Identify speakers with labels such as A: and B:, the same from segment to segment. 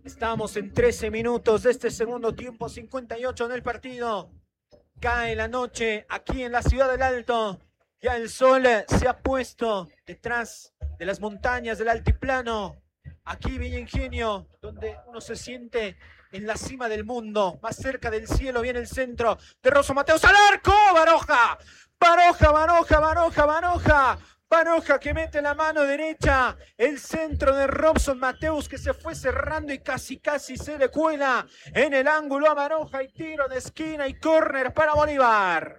A: Estamos en 13 minutos de este segundo tiempo, 58 en el partido. Cae la noche aquí en la ciudad del Alto. Ya el sol se ha puesto detrás de las montañas del altiplano. Aquí Villa Ingenio, donde uno se siente en la cima del mundo, más cerca del cielo. Viene el centro de Rosso Mateus al arco. Baroja, Baroja, Baroja, Baroja, Baroja. Baroja que mete la mano derecha, el centro de Robson Mateus que se fue cerrando y casi se le cuela en el ángulo a Baroja y tiro de esquina y córner para Bolívar.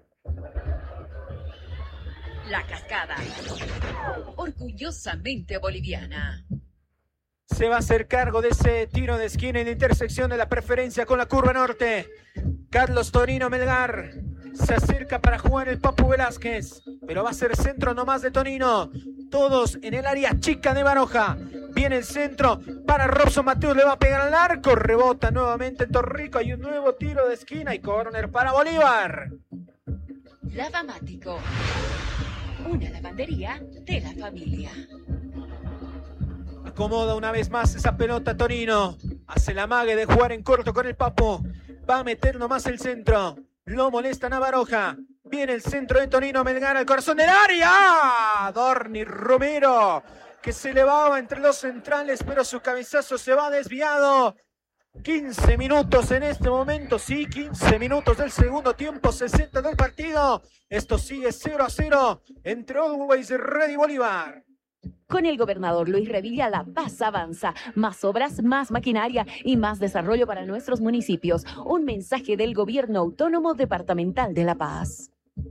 B: La Cascada, orgullosamente boliviana.
A: Se va a hacer cargo de ese tiro de esquina en la intersección de la preferencia con la curva norte. Carlos Tonino Melgar se acerca para jugar el Papu Velázquez, pero va a ser centro nomás de Tonino. Todos en el área chica de Baroja. Viene el centro para Robson Mateus, le va a pegar al arco, rebota nuevamente en Torrico. Hay un nuevo tiro de esquina y córner para Bolívar.
B: Lavamático, una lavandería de la familia.
A: Acomoda una vez más esa pelota Tonino. Hace la mague de jugar en corto con el Papu. Va a meter nomás el centro. Lo molesta a Baroja. Viene el centro de Tonino Melgar al corazón del área. Dorni Romero que se elevaba entre los centrales, pero su cabezazo se va desviado. 15 minutos en este momento, sí, 15 minutos del segundo tiempo, 60 del partido. Esto sigue 0-0 entre Always Ready y Bolívar.
C: Con el gobernador Luis Revilla, La Paz avanza. Más obras, más maquinaria y más desarrollo para nuestros municipios. Un mensaje del Gobierno Autónomo Departamental de La Paz.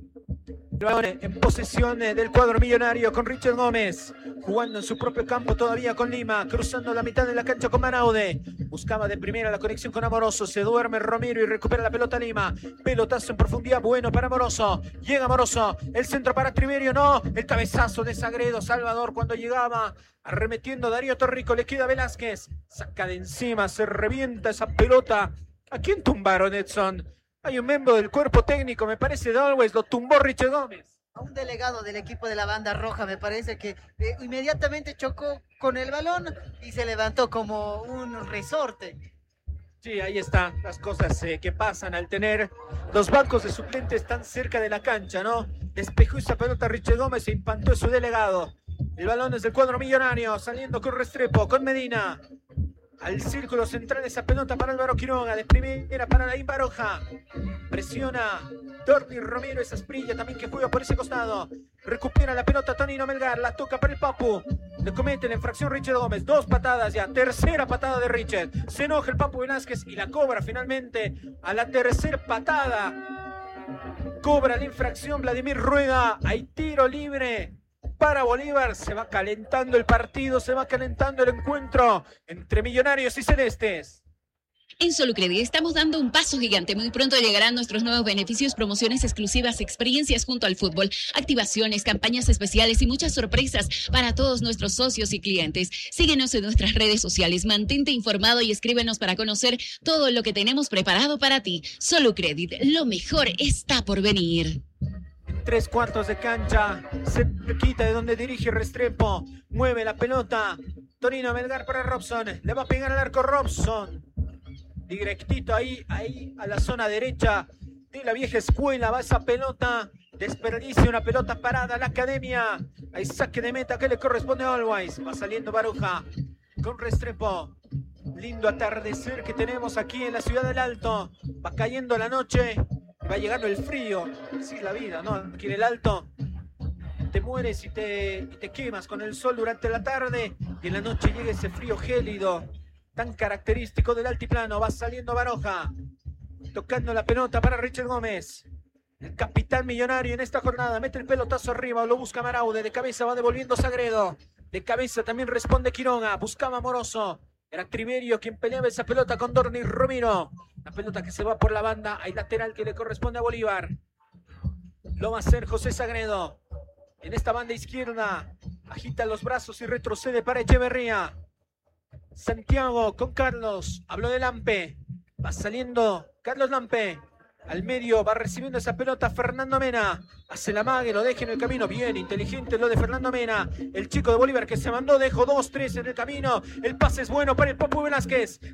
A: En posesión del cuadro millonario con Richard Gómez, jugando en su propio campo todavía con Lima, cruzando la mitad de la cancha con Maraude, buscaba de primera la conexión con Amoroso, se duerme Romero y recupera la pelota Lima, pelotazo en profundidad bueno para Amoroso, llega Amoroso, el centro para Triverio, no, el cabezazo de Sagredo, Salvador cuando llegaba, arremetiendo Darío Torrico, le queda Velázquez, saca de encima, se revienta esa pelota. ¿A quién tumbaron, Edson? Hay un miembro del cuerpo técnico, me parece, de Always, lo tumbó Richard Gómez.
D: A un delegado del equipo de la banda roja, me parece que inmediatamente chocó con el balón y se levantó como un resorte.
A: Sí, ahí están las cosas que pasan al tener los bancos de suplentes tan cerca de la cancha, ¿no? Despejó esa pelota Richard Gómez e impactó su delegado. El balón es del cuadro millonario, saliendo con Restrepo, con Medina. Al círculo central esa pelota para Álvaro Quiroga, de primera para Laín Baroja. Presiona Dorni Romero, esa esprilla también que juega por ese costado. Recupera la pelota Tonino Melgar, la toca para el Papu. Le comete la infracción Richard Gómez, 2 patadas ya, tercera patada de Richard. Se enoja el Papu Velázquez y la cobra finalmente a la tercera patada. Cobra la infracción Vladimir Rueda, hay tiro libre para Bolívar. Se va calentando el partido, se va calentando el encuentro entre Millonarios y Celestes.
E: En Solucredit estamos dando un paso gigante. Muy pronto llegarán nuestros nuevos beneficios, promociones exclusivas, experiencias junto al fútbol, activaciones, campañas especiales y muchas sorpresas para todos nuestros socios y clientes. Síguenos en nuestras redes sociales, mantente informado y escríbenos para conocer todo lo que tenemos preparado para ti. Solucredit, lo mejor está por venir.
A: 3/4 de cancha, se quita de donde dirige Restrepo, mueve la pelota, Tonino Melgar para Robson, le va a pegar al arco Robson, directito ahí a la zona derecha de la vieja escuela, va esa pelota, desperdicia una pelota parada a la academia, hay saque de meta que le corresponde a Always, va saliendo Baroja con Restrepo, lindo atardecer que tenemos aquí en la ciudad del Alto, va cayendo la noche. Va llegando el frío, así es la vida, ¿no? Aquí en el Alto te mueres y te quemas con el sol durante la tarde y en la noche llega ese frío gélido tan característico del altiplano. Va saliendo Baroja, tocando la pelota para Richard Gómez. El capitán millonario en esta jornada mete el pelotazo arriba, lo busca Maraude, de cabeza va devolviendo Sagredo, de cabeza también responde Quiroga, buscaba Amoroso. Era Triverio quien peleaba esa pelota con Dorni Romero. La pelota que se va por la banda. Hay lateral que le corresponde a Bolívar. Lo va a hacer José Sagredo. En esta banda izquierda. Agita los brazos y retrocede para Echeverría. Santiago con Carlos. Habló de Lampe. Va saliendo Carlos Lampe. Al medio va recibiendo esa pelota Fernando Mena. Hace la mague, lo deja en el camino. Bien, inteligente lo de Fernando Mena. El chico de Bolívar que se mandó, dejó 2-3 en el camino. El pase es bueno para el Papu Velázquez.